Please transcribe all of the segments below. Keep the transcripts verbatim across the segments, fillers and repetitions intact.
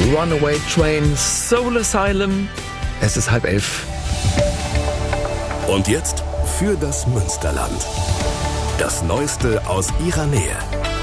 Runaway Train, Soul Asylum. Es ist halb elf. Und jetzt für das Münsterland. Das Neueste aus ihrer Nähe.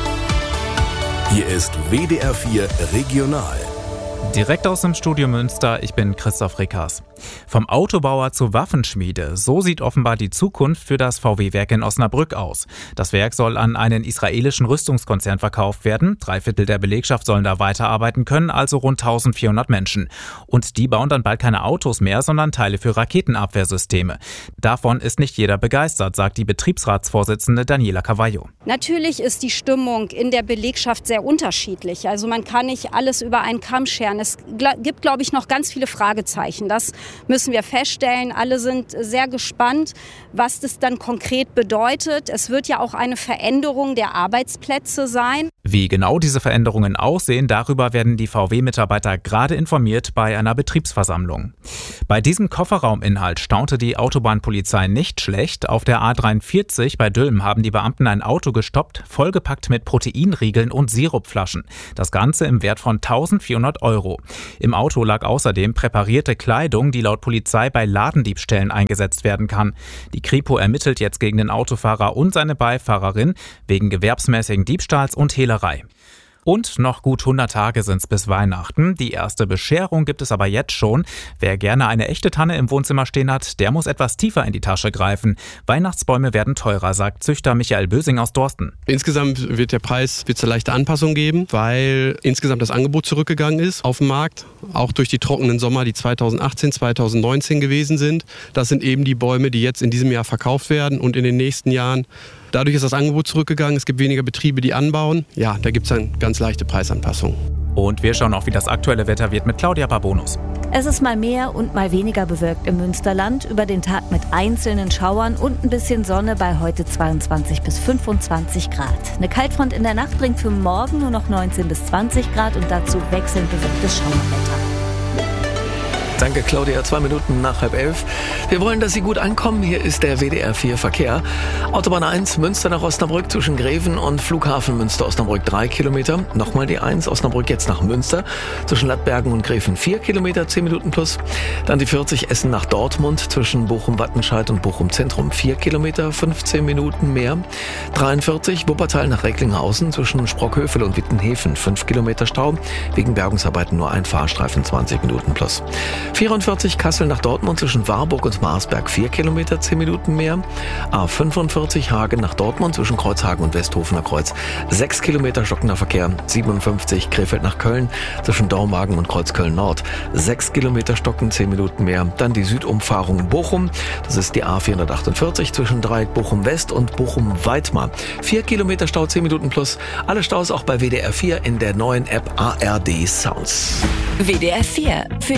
Hier ist W D R vier Regional. Direkt aus dem Studio Münster, ich bin Christoph Rickers. Vom Autobauer zur Waffenschmiede, so sieht offenbar die Zukunft für das V W-Werk in Osnabrück aus. Das Werk soll an einen israelischen Rüstungskonzern verkauft werden. Drei Viertel der Belegschaft sollen da weiterarbeiten können, also rund eintausendvierhundert Menschen. Und die bauen dann bald keine Autos mehr, sondern Teile für Raketenabwehrsysteme. Davon ist nicht jeder begeistert, sagt die Betriebsratsvorsitzende Daniela Cavallo. Natürlich ist die Stimmung in der Belegschaft sehr unterschiedlich. Also man kann nicht alles über einen Kamm scheren. Es gibt, glaube ich, noch ganz viele Fragezeichen. Das müssen wir feststellen. Alle sind sehr gespannt, was das dann konkret bedeutet. Es wird ja auch eine Veränderung der Arbeitsplätze sein. Wie genau diese Veränderungen aussehen, darüber werden die V W-Mitarbeiter gerade informiert bei einer Betriebsversammlung. Bei diesem Kofferrauminhalt staunte die Autobahnpolizei nicht schlecht. Auf der A dreiundvierzig bei Dülmen haben die Beamten ein Auto gestoppt, vollgepackt mit Proteinriegeln und Sirupflaschen. Das Ganze im Wert von eintausendvierhundert Euro. Im Auto lag außerdem präparierte Kleidung, die laut Polizei bei Ladendiebstählen eingesetzt werden kann. Die Kripo ermittelt jetzt gegen den Autofahrer und seine Beifahrerin wegen gewerbsmäßigen Diebstahls und Hehlerei. Und noch gut hundert Tage sind's bis Weihnachten. Die erste Bescherung gibt es aber jetzt schon. Wer gerne eine echte Tanne im Wohnzimmer stehen hat, der muss etwas tiefer in die Tasche greifen. Weihnachtsbäume werden teurer, sagt Züchter Michael Bösing aus Dorsten. Insgesamt wird der Preis wird's eine leichte Anpassung geben, weil insgesamt das Angebot zurückgegangen ist auf dem Markt. Auch durch die trockenen Sommer, die zweitausendachtzehn, zweitausendneunzehn gewesen sind. Das sind eben die Bäume, die jetzt in diesem Jahr verkauft werden und in den nächsten Jahren. Dadurch ist das Angebot zurückgegangen. Es gibt weniger Betriebe, die anbauen. Ja, da gibt es eine ganz leichte Preisanpassung. Und wir schauen auch, wie das aktuelle Wetter wird mit Claudia Barbonus. Es ist mal mehr und mal weniger bewölkt im Münsterland. Über den Tag mit einzelnen Schauern und ein bisschen Sonne bei heute zweiundzwanzig bis fünfundzwanzig Grad. Eine Kaltfront in der Nacht bringt für morgen nur noch neunzehn bis zwanzig Grad und dazu wechselnd bewölktes Schauerwetter. Danke, Claudia. Zwei Minuten nach halb elf. Wir wollen, dass Sie gut ankommen. Hier ist der W D R vier Verkehr. Autobahn eins, Münster nach Osnabrück zwischen Greven und Flughafen Münster-Osnabrück drei Kilometer. Nochmal die eins, Osnabrück jetzt nach Münster. Zwischen Lattbergen und Greven vier Kilometer, zehn Minuten plus. Dann die vierzig, Essen nach Dortmund zwischen Bochum-Wattenscheid und Bochum-Zentrum vier Kilometer, fünfzehn Minuten mehr. dreiundvierzig, Wuppertal nach Recklinghausen zwischen Sprockhövel und Wittenhäfen fünf Kilometer Stau. Wegen Bergungsarbeiten nur ein Fahrstreifen, zwanzig Minuten plus. vierundvierzig, Kassel nach Dortmund zwischen Warburg und Marsberg vier Kilometer, zehn Minuten mehr. A fünfundvierzig, Hagen nach Dortmund zwischen Kreuzhagen und Westhofener Kreuz sechs Kilometer stockender Verkehr. siebenundfünfzig, Krefeld nach Köln zwischen Dormagen und Kreuzköln Nord sechs Kilometer stocken, zehn Minuten mehr. Dann die Südumfahrung Bochum, das ist die A vierhundertachtundvierzig zwischen Dreieck Bochum West und Bochum Weitmar. vier Kilometer Stau, zehn Minuten plus. Alle Staus auch bei W D R vier in der neuen App A R D Sounds. W D R vier für